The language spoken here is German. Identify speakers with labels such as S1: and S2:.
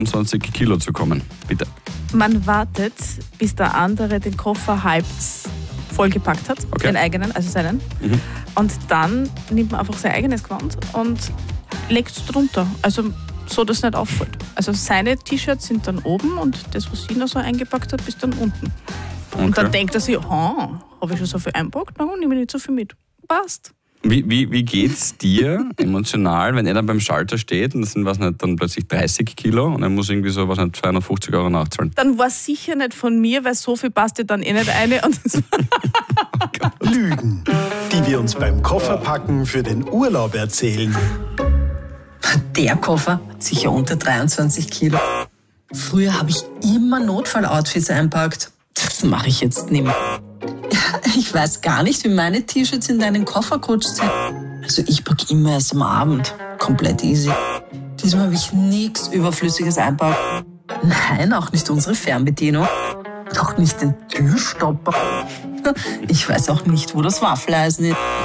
S1: 20 Kilo zu kommen. Bitte.
S2: Man wartet, bis der andere den Koffer halb vollgepackt hat, den eigenen, also seinen. Und dann nimmt man einfach sein eigenes Gewand und legt es drunter. Also so, dass es nicht auffällt. Also seine T-Shirts sind dann oben und das, was sie noch so eingepackt hat, ist dann unten. Und dann denkt er sich, habe ich schon so viel eingepackt? Na, nehme ich nicht so viel mit. Passt.
S1: Wie geht's dir emotional, wenn er dann beim Schalter steht und das sind dann plötzlich 30 Kilo und er muss irgendwie so 250 € nachzahlen?
S2: Dann war es sicher nicht von mir, weil so viel passt ja dann eh nicht eine. Und
S3: Lügen, die wir uns beim Kofferpacken für den Urlaub erzählen.
S4: Der Koffer hat sicher unter 23 Kilo. Früher habe ich immer Notfalloutfits einpackt. Das mache ich jetzt nicht mehr. Ich weiß gar nicht, wie meine T-Shirts in deinen Koffer gerutscht sind. Also ich packe immer erst am Abend. Komplett easy. Diesmal habe ich nichts Überflüssiges einpackt. Nein, auch nicht unsere Fernbedienung. Doch nicht den Türstopper. Ich weiß auch nicht, wo das Waffeleisen ist.